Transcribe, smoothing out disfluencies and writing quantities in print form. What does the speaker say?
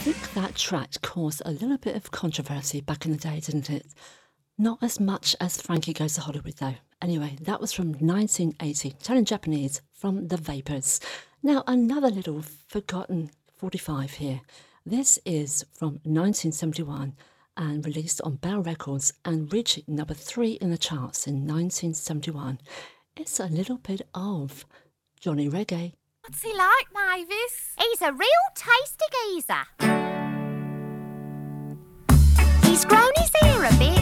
think that track caused a little bit of controversy back in the day, didn't it? Not as much as Frankie Goes to Hollywood, though. Anyway, that was from 1980, Italian Japanese from The Vapors. Now, another little forgotten 45 here. This is from 1971 and released on Bell Records and reached number 3 in the charts in 1971. It's a little bit of Johnny Reggae. What's he like, Mavis? He's a real tasty geezer. He's grown his hair a bit